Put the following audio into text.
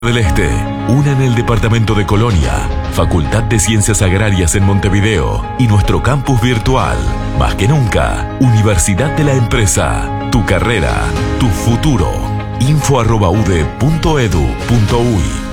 del Este, una en el departamento de Colonia, Facultad de Ciencias Agrarias en Montevideo y nuestro campus virtual. Más que nunca, Universidad de la Empresa, tu carrera, tu futuro. info@ude.edu.uy